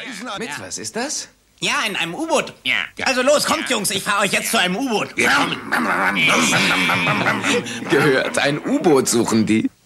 Reisen an... Mit was ist das? Ja, in einem U-Boot. Ja. Also los, kommt, Jungs, ich fahre euch jetzt zu einem U-Boot. Gehört, ein U-Boot suchen die.